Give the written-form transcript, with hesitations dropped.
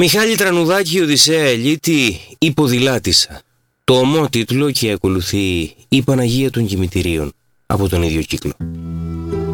Μιχάλη Τρανουδάκη, Οδυσσέα Ελίτη, η Ποδηλάτισσα. Το ομότιτλο και ακολουθεί η Παναγία των Κημητηρίων από τον ίδιο κύκλο.